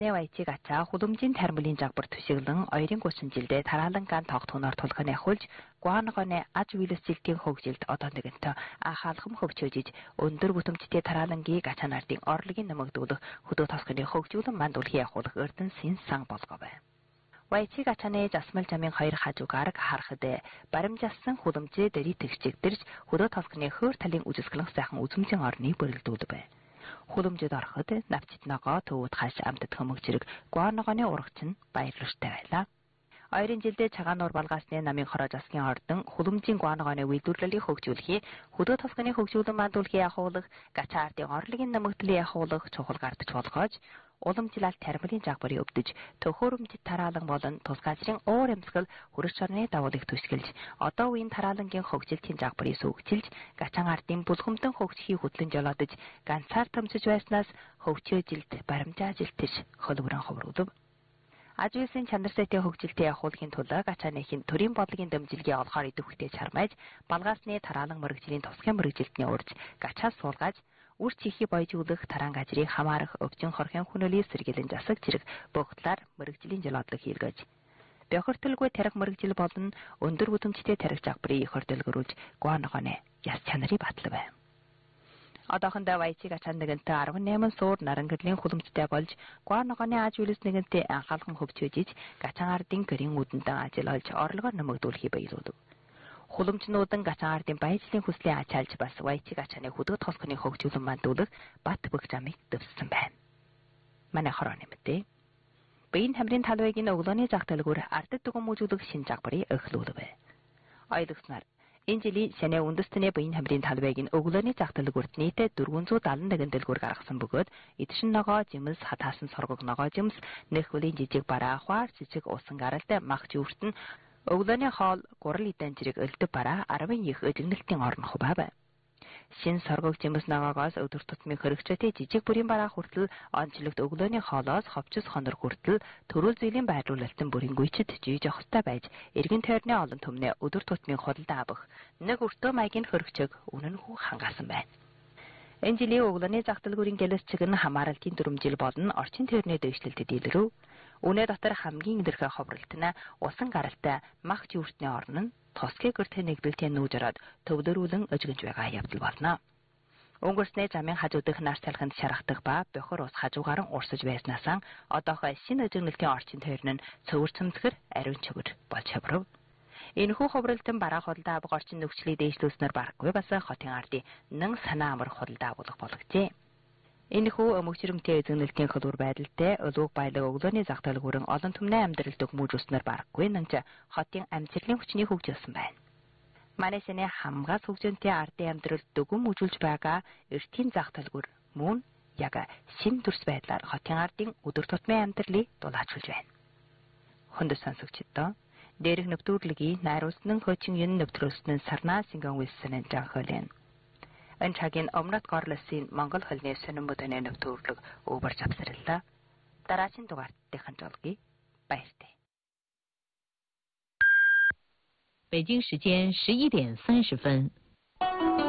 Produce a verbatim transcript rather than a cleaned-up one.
Вайчиг ачаа худамжийн тармилын жагбар төшөглөн хоёрын гучин жилдээ тараалан ган тогтхоноор тулханы ахуулж гуанагоны аж үйлсэлтийн хөгжилд одоо нэгэнтэ ахаалхам хөгчөөжиж өндөр бүтэмжтэй тараалангийн гачаанардын орлогын нэмэгдүүлэх хөдөө тосгоны хөгжүүлэн мандуулахын ахуулах эрдэнэсийн сан болгоов. Вайчиг ачааны засмал жамын хоёр хажуугаар харахад баримжаасан худамжээ дэрий тэгчигдэрж хөдөө тосгоны хөр талын үжисгэлэн сайхан үзмжийн орны бүрэлдүүлв. Худамжид ороход навчит ногоо төвөд хаш амтд хөмөгчрэг гуанагоны урагч нь баярлалтай байлаа. Хоёрын жилдээ цагаануур балгаасны намын хороо засгийн ордон худамжийн гуанагоны үйлдвэрлэлийг хөгжүүлэхий хөдөө тосгоны хөгжүүлэн мандуулахын ахуулах гачаардын орлогын нэмэгдлийг ахуулах чухал гардаж болгоож уламжлалт тармилын жагбарыг өвдөж төхөөрөмжид тараалан болон тус газрын уур амьсгал хөрөж орны давуулыг төсгөлж одоо үеийн тараалангийн хөгжилтийн жагбарыг сүүгжилж гачаан ардын бүлгэмтэн хөгжихийг хөтлөн жолоодож ганцаар томцож байснаас хөгжөөжилд баримжаажилтж хөлбөрөн ховруулв. Аж үйлсийн чанар сайтай хөгжилтийн ахуулахын тулд гачааныхын төрийн бодлогын дэмжлэгийг олохоор идэвхтэй чармайж балгаасны тараалан мэрэгжлийн тусгай мэрэгжилтний урьж гачаас суулгаж үр чихий боёжуулах тараан газрыг хамаарах өвчин хорхын хүнэлийг сэргийлэн засаг зэрэг богдлаар мэрэгжлийн жолоодлого хийлгэж бохирдолгүй тарих мэрэгжил болон өндөр бүтэмжтэй тарих жагбарыг их хөрдөлгөрүүлж гуанагоны яс чанарыг батлав. Одоохондоо Вайчиг ачаан нэгэнтээ арван найман суур нарангэрлийн худамжтай болж гуанагоны аж үйлс нэгэнтээ анхаалхан хөгжөөжиж гачаан ардын гэрийн үдэндээ ажил олж орлогоо нэмэгдүүлэхийг баялуулв. Хуламжнуудан гачаан ардын баяжлын хүслийг ачаалж бас Вайчиг ачааны хөдөө тосгоны хөгжүүлэн мандуулах бат бөх замыг дэвссэн байна. Манай хороо нэмтээ. Биеийн тамирын талбайгийн өглөөний зах дэлгүүр ардд дүгнэмжүүлэх шин жагбарыг эхлүүлв. Ойлгосноор энэ жилийн шанаа үндэстний биеийн тамирын талбайгийн өглөөний зах дэлгүүрт нийтдээ дөрвөн зуун даалан нэгэн дэлгүүр гаргасан бөгөөд эдшин ногоо, жимс, хатаасан соргог ногоо жимс, нэхвэлийн жижиг бараа, хуар жижиг усан гаралтай мах жүвэртэн өглөөний хоол гурал идэн зэрэг өлдөв бараа арван их өжигнэлтийн орно хуваав. Шин соргог жимс ногоогоос өдөр тутмын хөрөгчтэй жижиг бүрийн бараа хүртэл онцлогт өглөөний хоолоос ховчс хонор хүртэл төрөл зүйлийн байрлуулалтын бүрийн гүйчэд жиж явахтай байж эргэн тойрны олон төмнөө өдөр тутмын худалдаа авах нэг өртөө маягийн хөрөгчөг үнэн хүү хангаасан байна. Энэ жилийн өглөөний зах дэлгүүрийн гэлэсчиг нь хамааралтын дүрмжил болон орчин тойрны дэвшлэлтэд илрв. Үнэ дотор хамгийн илэрхий ховролт нь усан гаралтай мах жүвэртний орн нь тосгийн гэртээ нэгдэлтийн нүүж ороод төвлөрүүлэн өжгөнж байгаа явдал болно. Өнгөрсний замын хажуу дэх нар салхинд шаргадаг ба бохор ус хажуугаар нь урсаж байснаас одоохой шинэ өжгөнөлтийн орчин тойрн нь цөвөр цэмцгэр ариун чөмөр болж хаврав. Энэхүү ховролтон бараа худалдаа авах орчин нөхцөлийг дэвшлүүлснээр барахгүй бас хотын ардын нэн санаа амар худалдаа авах болгожээ. Энэхүү өмгчрэмтэй эзэгнэлтийн хөлбөр байдалтай өлөг баялаг өглөөний зах дэлгүүрэн олон түмний амьдрал дөгмөжүүлснээр барахгүй нэнч хотын амьдралын хүчнийг хөгжүүлсэн байна. Манай шинэ хамгаас хөгжөнтэй ардын амьдрал дөгмөжүүлж байгаа эртийн зах дэлгүүр мөн яг шин төрс байдлаар хотын ардын өдөр тутмын амьдралыг дулаачулж байна. Хүнд сонсогчдоо дээрх нэвтрүүлгийн найруулсан хөчин юм нэвтрүүлсэн сарнаа сингэн вилсэн жанхолын энэ цагийн өмнөд горлосын Монгол хөлний сонин бүтэний нэвтрүүлэг өвөрч авсарлаа. Дараагийн дугаартын хандлогыг баяртай. 北京时间十一点三十分。